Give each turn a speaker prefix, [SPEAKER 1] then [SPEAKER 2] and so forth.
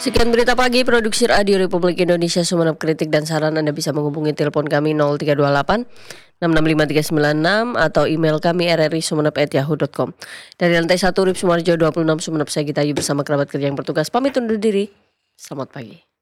[SPEAKER 1] Sekian berita pagi produksi Radio Republik Indonesia Sumeneb. Kritik dan saran Anda bisa menghubungi telepon kami 0328 665396 atau email kami rrisumeneb@yahoo.com. Dari lantai 1 Urip Sumarjo 26 Sumeneb, saya Gita Ayu bersama kerabat kerja yang bertugas pamit undur diri. Selamat pagi.